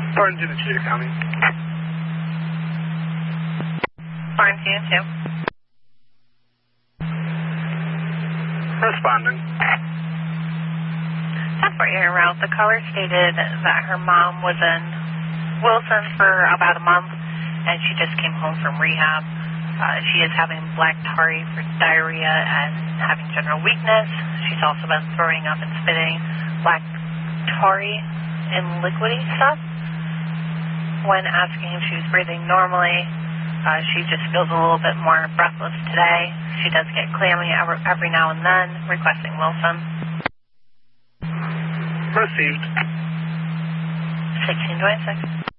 Orange and Cheetah County. Orange and 2. Responding. 1048 route. The caller stated that her mom was in Wilson for about a month, and she just came home from rehab. She is having black tarry for diarrhea and having general weakness. She's also been throwing up and spitting black tarry and liquidy stuff. When asking if she was breathing normally, she just feels a little bit more breathless today. She does get clammy every now and then, requesting Wilson. Received. 1626.